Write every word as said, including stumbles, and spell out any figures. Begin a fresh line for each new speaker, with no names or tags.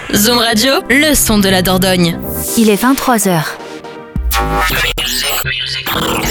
Zoom Radio, le son de la Dordogne.
Il est vingt-trois heures.
Music, music.